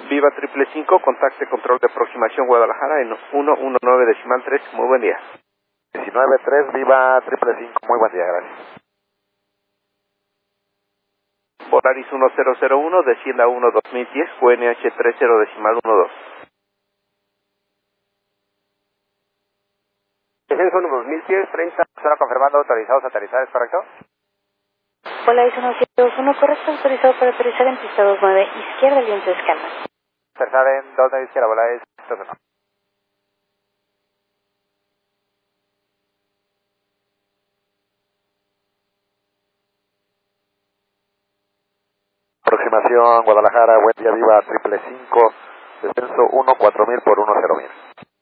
Viva 555, contacte control de aproximación Guadalajara en 119.3. Muy buen día. 19.3, Viva 555, muy buen día, gracias. Volaris 1001, descienda 1-2010, QNH 30.12. Descenso 1 2010, 30, zona confirmando, autorizados a aterrizar, ¿es correcto? Volaris 1721, correcto, autorizado para aterrizar en pista 29, izquierda, viento de escala. Aterrizar en 2 izquierda, Volaris 21. Aproximación Guadalajara, buen día, Viva 555, descenso 14000 por 10.000.